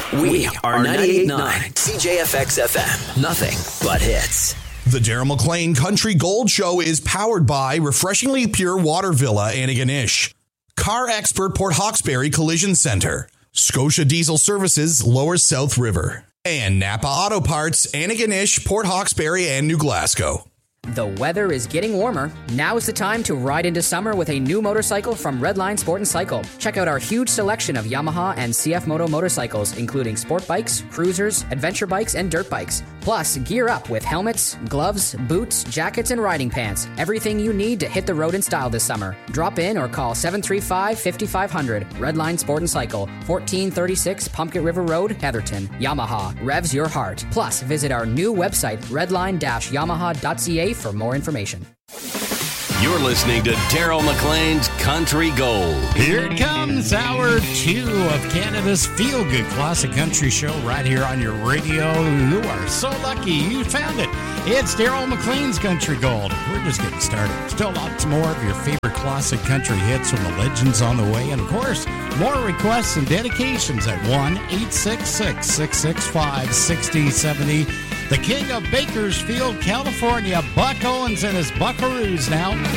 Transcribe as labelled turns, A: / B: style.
A: We are 98.9 CJFX FM. Nothing but hits.
B: The Daryl McLean Country Gold Show is powered by Refreshingly Pure Water Villa, Antigonish, Car Expert Port Hawkesbury Collision Center, Scotia Diesel Services, Lower South River, and Napa Auto Parts, Antigonish, Port Hawkesbury, and New Glasgow.
C: The weather is getting warmer. Now is the time to ride into summer with a new motorcycle from Redline Sport & Cycle. Check out our huge selection of Yamaha and CF Moto motorcycles, including sport bikes, cruisers, adventure bikes, and dirt bikes. Plus, gear up with helmets, gloves, boots, jackets, and riding pants. Everything you need to hit the road in style this summer. Drop in or call 735-5500. Redline Sport & Cycle, 1436 Pumpkin River Road, Heatherton. Yamaha, revs your heart. Plus, visit our new website, redline-yamaha.ca for more information.
D: You're listening to Daryl McLean's Country Gold.
E: Here it comes, hour 2 of Canada's feel-good classic country show right here on your radio. You are so lucky you found it. It's Daryl McLean's Country Gold. We're just getting started. Still lots more of your favorite classic country hits from the legends on the way. And, of course, more requests and dedications at 1-866-665-6070. The king of Bakersfield, California, Buck Owens and his Buckaroos now.